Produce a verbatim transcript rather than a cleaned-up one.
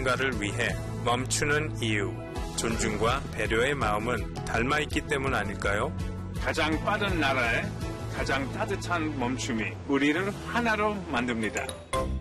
누군가를 위해 멈추는 이유, 존중과 배려의 마음은 닮아있기 때문 아닐까요? 가장 빠른 나라에 가장 따뜻한 멈춤이 우리를 하나로 만듭니다.